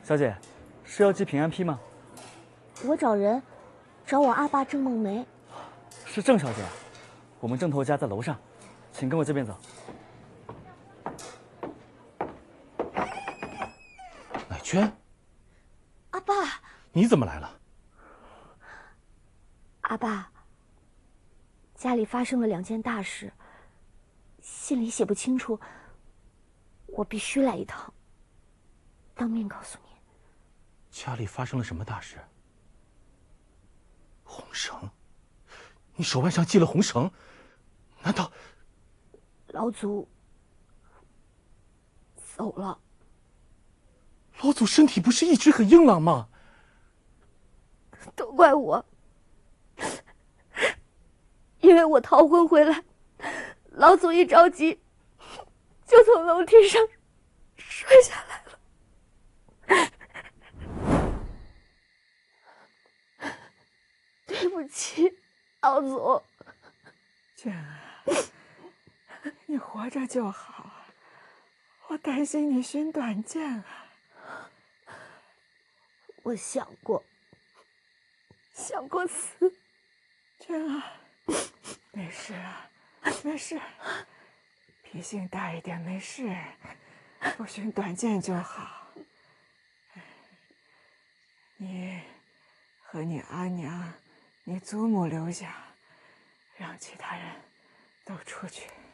小姐，是要寄平安批吗？ 我找人，找我阿爸郑梦梅。 是郑小姐啊，我们郑头家在楼上，请跟我这边走。 乃娟， 阿爸， 你怎么来了？ 阿爸，家里发生了2件大事，信里写不清楚，我必须来一趟，当面告诉你。 家里发生了什么大事？红绳？你手腕上系了红绳？难道老祖走了？ 老祖身体不是一直很硬朗吗？ 都怪我，因为我逃婚回来，老祖一着急，就从楼梯上摔下来了。对不起，老祖。 娟啊，你活着就好，我担心你寻短见啊。 我想过死。 娟啊，没事啊，没事，脾性大一点没事，不寻短见就好。你和你阿娘、你祖母留下，让其他人都出去。